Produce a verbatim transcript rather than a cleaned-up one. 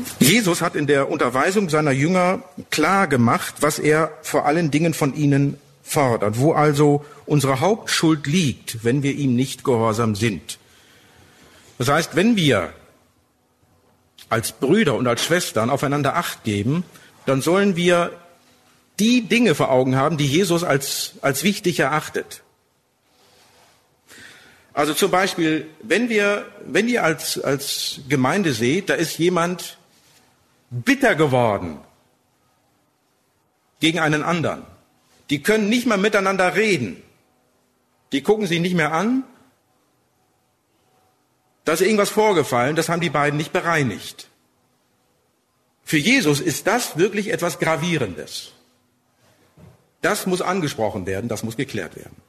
Jesus hat in der Unterweisung seiner Jünger klar gemacht, was er vor allen Dingen von ihnen fordert, wo also unsere Hauptschuld liegt, wenn wir ihm nicht gehorsam sind. Das heißt, wenn wir als Brüder und als Schwestern aufeinander Acht geben, dann sollen wir die Dinge vor Augen haben, die Jesus als, als wichtig erachtet. Also zum Beispiel, wenn wir, wenn ihr als, als Gemeinde seht, da ist jemand bitter geworden gegen einen anderen. Die können nicht mehr miteinander reden. Die gucken sich nicht mehr an. Da ist irgendwas vorgefallen, das haben die beiden nicht bereinigt. Für Jesus ist das wirklich etwas Gravierendes. Das muss angesprochen werden, das muss geklärt werden.